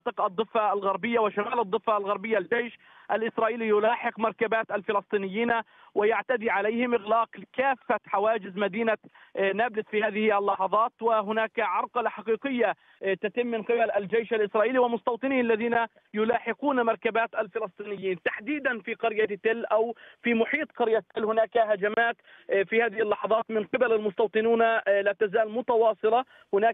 الضفة الغربية وشمال الضفة الغربية الجيش الإسرائيلي يلاحق مركبات الفلسطينيين ويعتدي عليهم، إغلاق كافة حواجز مدينة نابلس في هذه اللحظات، وهناك عرقلة حقيقية تتم من قبل الجيش الإسرائيلي ومستوطنيه الذين يلاحقون مركبات الفلسطينيين تحديدا في قرية تل أو في محيط قرية تل. هناك هجمات في هذه اللحظات من قبل المستوطنون لا تزال متواصلة. هناك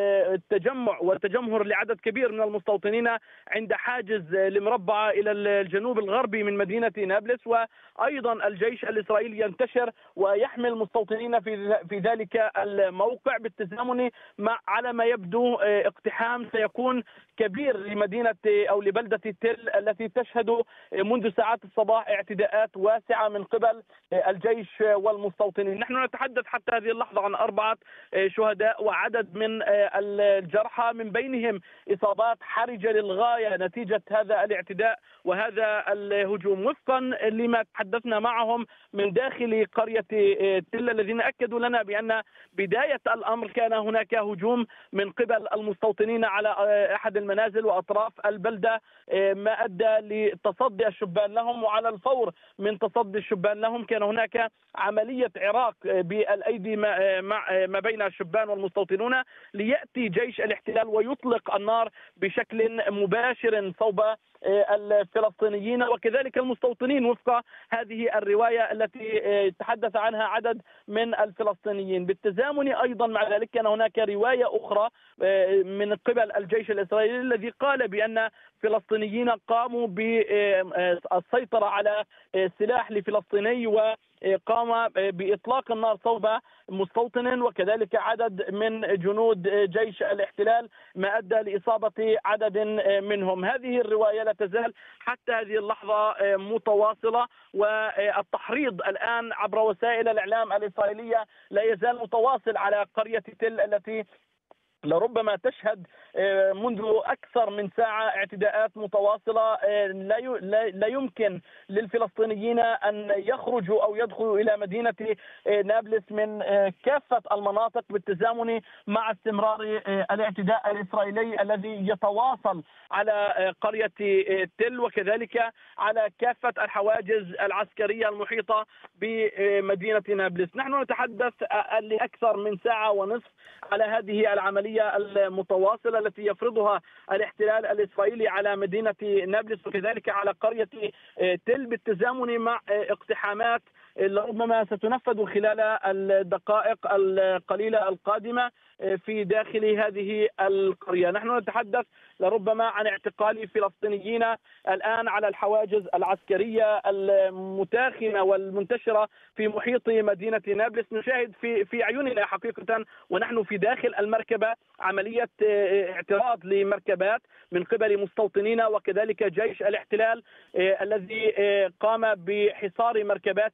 تجمع وتجمهر لعدد كبير من المستوطنين عند حاجز لمربع إلى الجنوب الغربي من مدينة نابلس، وأيضا الجيش الإسرائيلي ينتشر ويحمل المستوطنين في ذلك الموقع بالتزامن مع على ما يبدو اقتحام سيكون كبير لمدينة أو لبلدة تل التي تشهد منذ ساعات الصباح اعتداءات واسعة من قبل الجيش والمستوطنين. نحن نتحدث حتى هذه اللحظة عن 4 شهداء وعدد من الجرحى، من بينهم إصابات حرجة للغاية نتيجة هذا الاعتداء وهذا الهجوم. وفقا لما تحدثنا معهم من داخل قرية تل الذين أكدوا لنا بأن بداية الأمر كان هناك هجوم من قبل المستوطنين على أحد المنازل وأطراف البلدة، ما أدى لتصدي الشبان لهم، وعلى الفور من تصدي الشبان لهم كان هناك عملية عراق بالأيدي ما بين الشبان والمستوطنون ليأتي جيش الاحتلال ويطلق النار بشكل مباشر صوب الفلسطينيين وكذلك المستوطنين وفق هذه الرواية التي تحدث عنها عدد من الفلسطينيين. بالتزامن أيضا مع ذلك كان هناك رواية أخرى من قبل الجيش الإسرائيلي الذي قال بأن فلسطينيين قاموا بالسيطرة على سلاح لفلسطيني وقام بإطلاق النار صوب مستوطن وكذلك عدد من جنود جيش الاحتلال، ما أدى لإصابة عدد منهم. هذه الرواية لا تزال حتى هذه اللحظة متواصلة، والتحريض الآن عبر وسائل الإعلام الإسرائيلية لا يزال متواصل على قرية تل التي لربما تشهد منذ أكثر من ساعة اعتداءات متواصلة. لا يمكن للفلسطينيين أن يخرجوا أو يدخلوا إلى مدينة نابلس من كافة المناطق بالتزامن مع استمرار الاعتداء الإسرائيلي الذي يتواصل على قرية تل وكذلك على كافة الحواجز العسكرية المحيطة بمدينة نابلس. نحن نتحدث لأكثر من ساعة ونصف على هذه العملية المتواصلة التي يفرضها الاحتلال الإسرائيلي على مدينة نابلس وكذلك على قرية تل بالتزامن مع اقتحامات ربما ستنفذ خلال الدقائق القليلة القادمة في داخل هذه القرية. نحن نتحدث لربما عن اعتقال فلسطينيين الآن على الحواجز العسكرية المتاخمة والمنتشرة في محيط مدينة نابلس. نشاهد في أعيننا حقيقة ونحن في داخل المركبة عملية اعتراض لمركبات من قبل مستوطنين وكذلك جيش الاحتلال الذي قام بحصار مركبات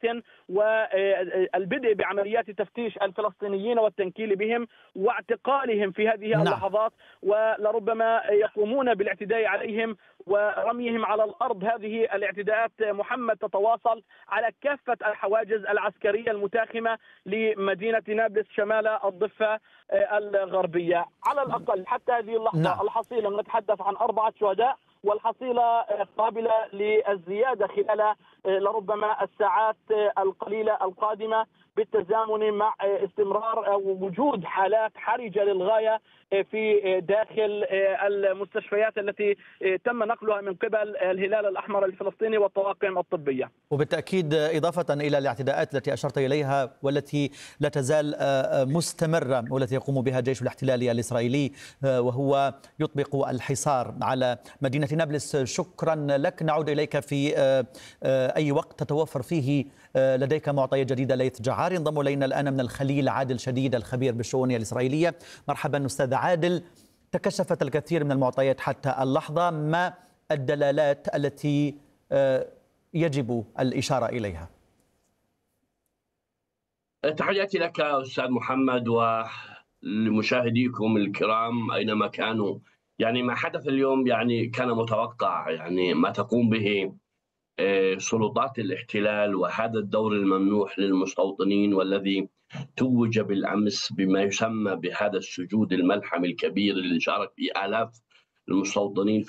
والبدء بعمليات تفتيش الفلسطينيين والتنكيل بهم واعتقالهم في هذه اللحظات، ولربما يقومون بالاعتداء عليهم ورميهم على الأرض. هذه الاعتداءات محمد تتواصل على كافة الحواجز العسكرية المتاخمة لمدينة نابلس شمال الضفة الغربية. على الأقل حتى هذه اللحظة الحصيلة نتحدث عن 4 شهداء، والحصيلة قابلة للزيادة خلال لربما الساعات القليلة القادمة بالتزامن مع استمرار أو وجود حالات حرجة للغاية في داخل المستشفيات التي تم نقلها من قبل الهلال الأحمر الفلسطيني والطواقم الطبية. وبالتأكيد إضافة إلى الاعتداءات التي أشرت إليها والتي لا تزال مستمرة والتي يقوم بها جيش الاحتلال الإسرائيلي وهو يطبق الحصار على مدينة نابلس. شكرا لك، نعود إليك في أي وقت تتوفر فيه لديك معطيات جديدة. ليث جعار ينضم إلينا الآن من الخليل، عادل شديد الخبير بالشؤون الإسرائيلية. مرحبا أستاذ عادل. تكشفت الكثير من المعطيات حتى اللحظة، ما الدلالات التي يجب الإشارة إليها؟ تحياتي لك أستاذ محمد ولمشاهديكم الكرام أينما كانوا. يعني ما حدث اليوم يعني كان متوقع، يعني ما تقوم به سلطات الاحتلال وهذا الدور الممنوح للمستوطنين والذي توج بالأمس بما يسمى بهذا السجود الملحمي الكبير اللي شارك فيه آلاف المستوطنين